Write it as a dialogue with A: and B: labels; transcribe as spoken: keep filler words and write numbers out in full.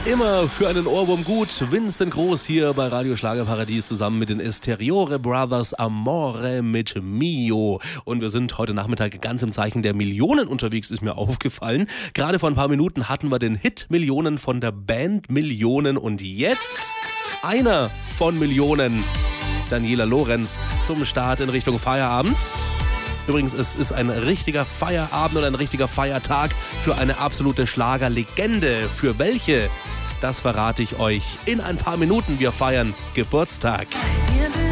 A: Immer für einen Ohrwurm gut. Vincent Groß hier bei Radio Schlagerparadies zusammen mit den Esteriore Brothers, Amore mit Mio. Und wir sind heute Nachmittag ganz im Zeichen der Millionen unterwegs, ist mir aufgefallen. Gerade vor ein paar Minuten hatten wir den Hit Millionen von der Band Millionen. Und jetzt einer von Millionen. Daniela Lorenz zum Start in Richtung Feierabend. Übrigens, es ist ein richtiger Feierabend und ein richtiger Feiertag für eine absolute Schlagerlegende. Für welche? Das verrate ich euch in ein paar Minuten. Wir feiern Geburtstag.